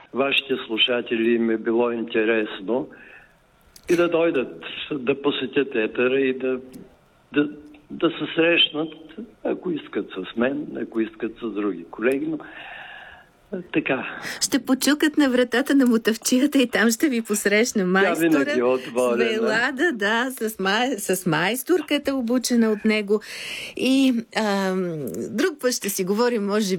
вашите слушатели им е било интересно и да дойдат, да посетят етера и да се срещнат, ако искат с мен, ако искат с други колеги, но така. Ще почукат на вратата на Мутафчията и там ще ви посрещне майстора с Велада, да, с майсторката, обучена от него. И друг път ще си говорим, може